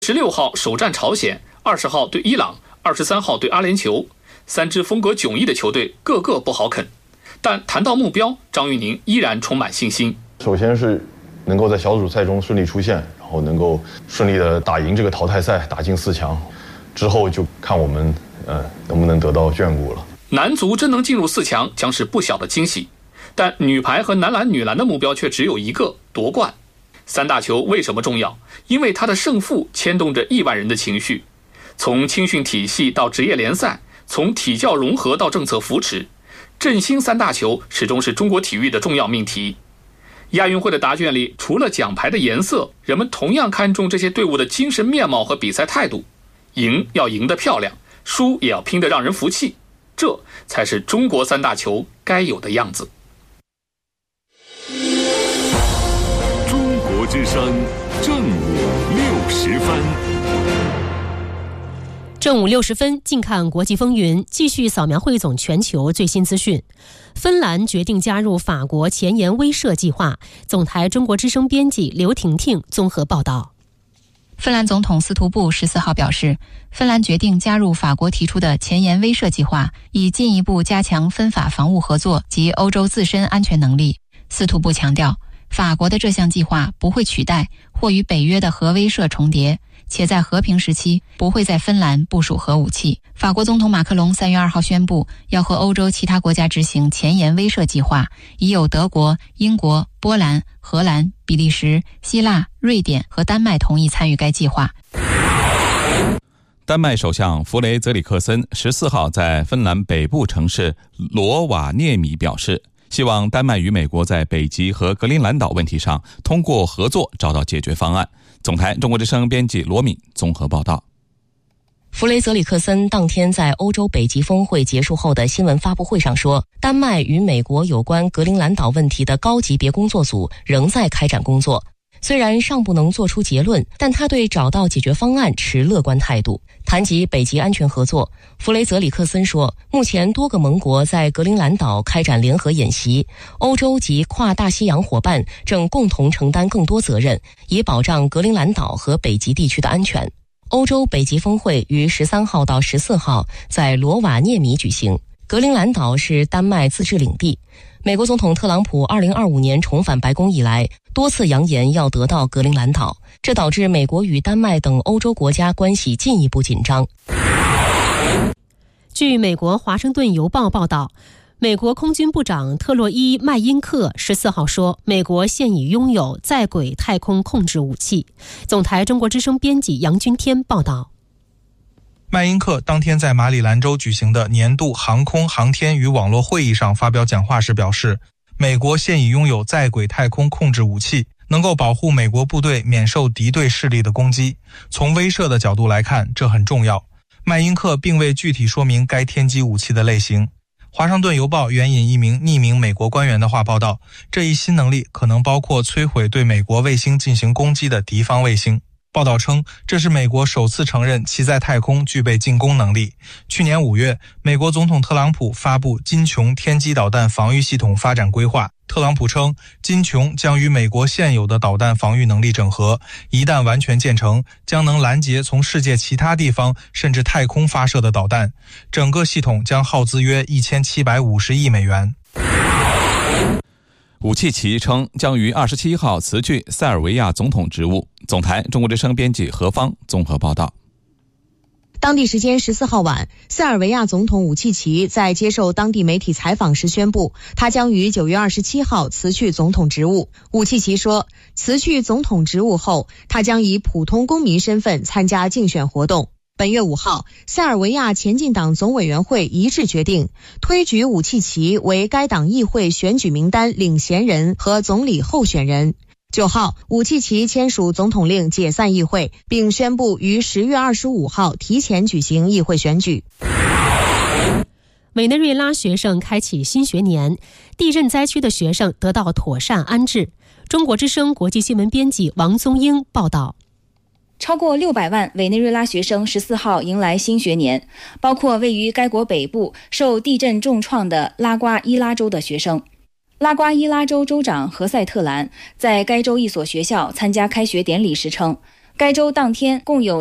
16号首战朝鲜，20号对伊朗，23号对阿联酋，3支风格迥异的球队个个不好啃。但谈到目标，张玉宁依然充满信心。 首先是能够在小组赛中顺利出现，然后能够顺利的打赢这个淘汰赛，打进4强，之后就看我们能不能得到眷顾了。 男足真能进入4强，将是不小的惊喜。但女排和男篮、女篮的目标却只有一个：夺冠。3大球为什么重要？因为它的胜负牵动着亿万人的情绪。从青训体系到职业联赛，从体教融合到政策扶持，振兴3大球始终是中国体育的重要命题。亚运会的答卷里，除了奖牌的颜色，人们同样看重这些队伍的精神面貌和比赛态度。赢要赢得漂亮，输也要拼得让人服气，这才是中国3大球该有的样子。 中国之声正午60分。 正午60分，近看国际风云，继续扫描汇总全球最新资讯。芬兰决定加入法国前沿威慑计划。总台中国之声编辑刘婷婷综合报道。 芬兰总统斯图布14号表示，芬兰决定加入法国提出的前沿威慑计划，以进一步加强芬法防务合作及欧洲自身安全能力。斯图布强调，法国的这项计划不会取代或与北约的核威慑重叠，且在和平时期不会在芬兰部署核武器。法国总统马克龙3月2号宣布，要和欧洲其他国家执行前沿威慑计划，已有德国、英国、波兰、荷兰、比利时、希腊、瑞典和丹麦同意参与该计划。 丹麦首相弗雷泽里克森14号在芬兰北部城市罗瓦涅米表示，希望丹麦与美国在北极和格陵兰岛问题上通过合作找到解决方案。总台中国之声编辑罗敏综合报道。 弗雷泽里克森当天在欧洲北极峰会结束后的新闻发布会上说，丹麦与美国有关格陵兰岛问题的高级别工作组仍在开展工作，虽然尚不能做出结论，但他对找到解决方案持乐观态度。谈及北极安全合作，弗雷泽里克森说，目前多个盟国在格陵兰岛开展联合演习，欧洲及跨大西洋伙伴正共同承担更多责任，以保障格陵兰岛和北极地区的安全。欧洲北极峰会于13号到14号在罗瓦涅米举行。格陵兰岛是丹麦自治领地。美国总统特朗普2025年重返白宫以来，多次扬言要得到格陵兰岛，这导致美国与丹麦等欧洲国家关系进一步紧张。据美国《华盛顿邮报》报道，美国空军部长特洛伊·麦因克14号说，美国现已拥有在轨太空控制武器。总台中国之声编辑杨君天报道。 麦因克当天在马里兰州举行的年度航空航天与网络会议上发表讲话时表示，美国现已拥有在轨太空控制武器，能够保护美国部队免受敌对势力的攻击。从威慑的角度来看，这很重要。麦因克并未具体说明该天基武器的类型。华盛顿邮报援引一名匿名美国官员的话报道，这一新能力可能包括摧毁对美国卫星进行攻击的敌方卫星。报道称，这是美国首次承认其在太空具备进攻能力。去年5月，美国总统特朗普发布金琼天基导弹防御系统发展规划。特朗普称，金琼将与美国现有的导弹防御能力整合，一旦完全建成，将能拦截从世界其他地方甚至太空发射的导弹。整个系统将耗资约1750亿美元。 武契奇称将于27号辞去塞尔维亚总统职务。总台中国之声编辑何方综合报道。 当地时间14号晚，塞尔维亚总统武契奇在接受当地媒体采访时宣布，他将于9月27号辞去总统职务。武契奇说，辞去总统职务后，他将以普通公民身份参加竞选活动。本月5号，塞尔维亚前进党总委员会一致决定推举武契奇为该党议会选举名单领衔人和总理候选人。9号，武契奇签署总统令解散议会，并宣布于10月25号提前举行议会选举。 委内瑞拉学生开启新学年，地震灾区的学生得到妥善安置。中国之声国际新闻编辑王宗英报道。 超过600万委内瑞拉学生14号迎来新学年，包括位于该国北部受地震重创的拉瓜伊拉州的学生。拉瓜伊拉州州长何塞特兰在该州一所学校参加开学典礼时称， 该州当天共有